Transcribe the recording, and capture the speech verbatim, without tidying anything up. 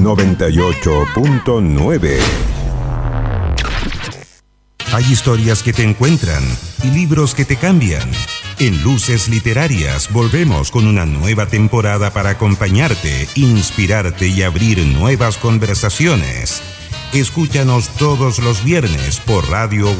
noventa y ocho punto nueve. Hay historias que te encuentran y libros que te cambian. En Luces Literarias volvemos con una nueva temporada para acompañarte, inspirarte y abrir nuevas conversaciones. Escúchanos todos los viernes por Radio